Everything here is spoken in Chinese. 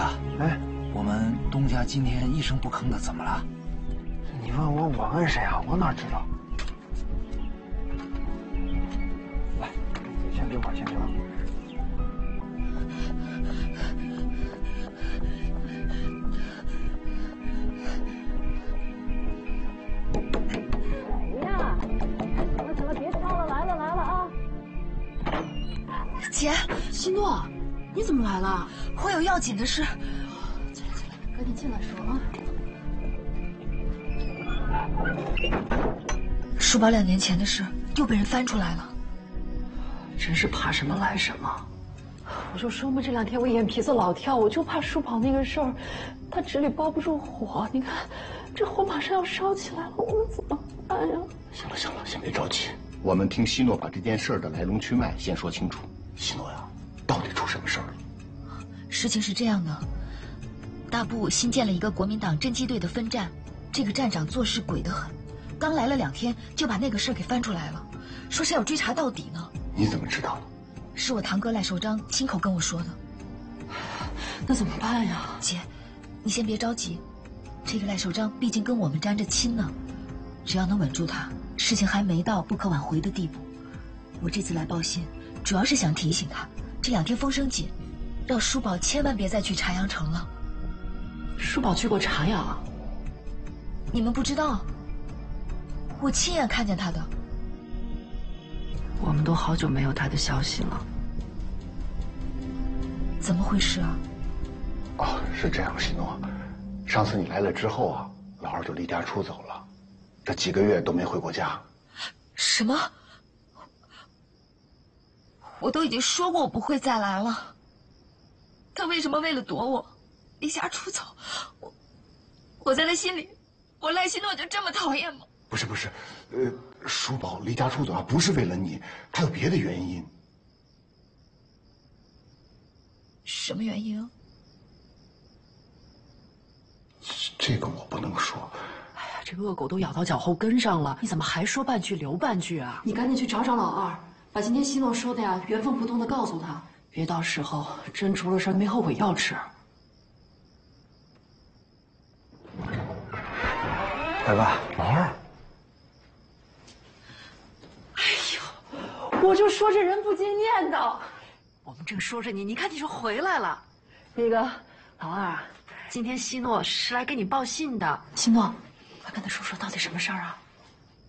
哎， 我们东家今天一声不吭的，怎么了？ 你问我，我问谁啊？我哪知道？来，先给我，先给我。 行了，别挑了，来了啊！ 姐， 希诺，你怎么来了？ 我有要紧的事。 进来，赶紧进来说啊！ 书包2年前的事又被人翻出来了， 真是怕什么来什么。我就说嘛，这2天我眼皮子老跳，我就怕书宝那个事儿，他纸里包不住火。你看，这火马上要烧起来了，我们怎么办呀？ 行了，先别着急，我们听希诺把这件事的来龙去脉先说清楚。希诺呀，到底出什么事儿了？ 事情是这样的，大部新建了一个国民党侦缉队的分站，这个站长做事鬼得很，刚来了2天就把那个事儿给翻出来了，说是要追查到底呢。 你怎么知道？ 是我堂哥赖寿章亲口跟我说的。 那怎么办呀？ 姐，你先别着急，这个赖寿章毕竟跟我们沾着亲呢，只要能稳住他，事情还没到不可挽回的地步。我这次来报信，主要是想提醒他，这2天风声紧，让书宝千万别再去茶阳城了。 书宝去过茶阳？ 你们不知道？我亲眼看见他的。 我们都好久没有他的消息了。 怎么回事啊？ 哦，是这样，希诺，上次你来了之后啊，老二就离家出走了，这几个月都没回过家。 什么？我都已经说过我不会再来了，他为什么为了躲我，离家出走？我在他心里，我赖希诺就这么讨厌吗？ 不是，书宝离家出走啊，不是为了你，他有别的原因。 什么原因啊？ 这个我不能说。 哎呀，这个恶狗都咬到脚后跟上了，你怎么还说半句留半句啊？你赶紧去找找老二，把今天希诺说的呀原封不动的告诉他，别到时候真出了事没后悔药吃。 来吧，老二。 我就说这人不经念叨。我们正说着你，你看你就回来了。那个老二，今天希诺是来给你报信的。希诺，快跟他说说到底什么事儿啊？